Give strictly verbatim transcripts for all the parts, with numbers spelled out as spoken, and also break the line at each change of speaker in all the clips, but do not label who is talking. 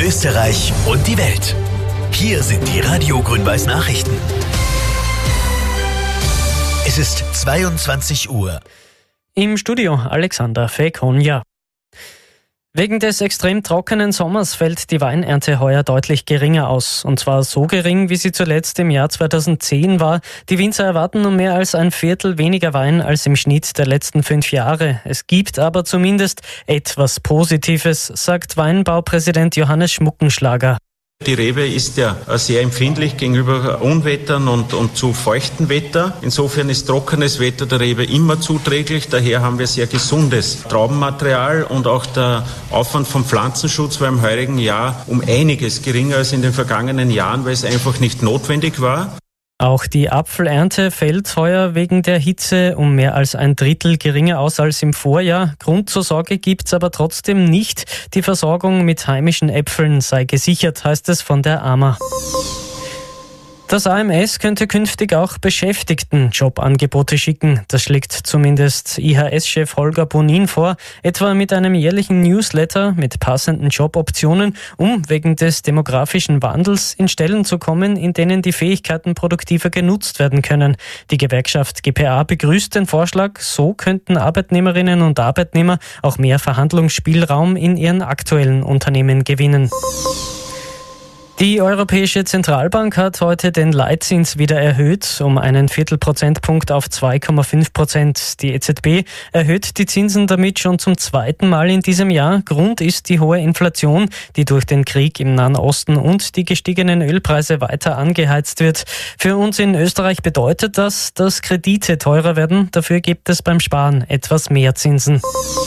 Österreich und die Welt. Hier sind die Radio Grün-Weiß Nachrichten. Es ist zweiundzwanzig Uhr.
Im Studio Alexander Fekonja. Wegen des extrem trockenen Sommers fällt die Weinernte heuer deutlich geringer aus. Und zwar so gering, wie sie zuletzt im Jahr zweitausendzehn war. Die Winzer erwarten nun mehr als ein Viertel weniger Wein als im Schnitt der letzten fünf Jahre. Es gibt aber zumindest etwas Positives, sagt Weinbaupräsident Johannes Schmuckenschlager.
Die Rebe ist ja sehr empfindlich gegenüber Unwettern und, und zu feuchten Wetter. Insofern ist trockenes Wetter der Rebe immer zuträglich. Daher haben wir sehr gesundes Traubenmaterial und auch der Aufwand vom Pflanzenschutz war im heurigen Jahr um einiges geringer als in den vergangenen Jahren, weil es einfach nicht notwendig war.
Auch die Apfelernte fällt heuer wegen der Hitze um mehr als ein Drittel geringer aus als im Vorjahr. Grund zur Sorge gibt's aber trotzdem nicht. Die Versorgung mit heimischen Äpfeln sei gesichert, heißt es von der A M A. Das A M S könnte künftig auch Beschäftigten Jobangebote schicken. Das schlägt zumindest I H S-Chef Holger Bonin vor, etwa mit einem jährlichen Newsletter mit passenden Joboptionen, um wegen des demografischen Wandels in Stellen zu kommen, in denen die Fähigkeiten produktiver genutzt werden können. Die Gewerkschaft G P A begrüßt den Vorschlag. So könnten Arbeitnehmerinnen und Arbeitnehmer auch mehr Verhandlungsspielraum in ihren aktuellen Unternehmen gewinnen. Die Europäische Zentralbank hat heute den Leitzins wieder erhöht, um einen Viertelprozentpunkt auf zwei Komma fünf Prozent. Die E Z B erhöht die Zinsen damit schon zum zweiten Mal in diesem Jahr. Grund ist die hohe Inflation, die durch den Krieg im Nahen Osten und die gestiegenen Ölpreise weiter angeheizt wird. Für uns in Österreich bedeutet das, dass Kredite teurer werden. Dafür gibt es beim Sparen etwas mehr Zinsen.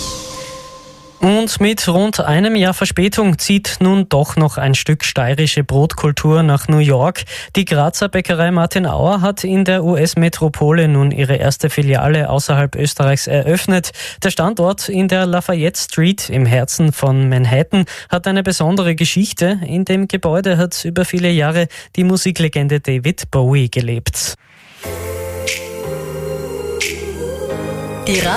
Und mit rund einem Jahr Verspätung zieht nun doch noch ein Stück steirische Brotkultur nach New York. Die Grazer Bäckerei Martin Auer hat in der U S-Metropole nun ihre erste Filiale außerhalb Österreichs eröffnet. Der Standort in der Lafayette Street im Herzen von Manhattan hat eine besondere Geschichte. In dem Gebäude hat über viele Jahre die Musiklegende David Bowie gelebt.
Die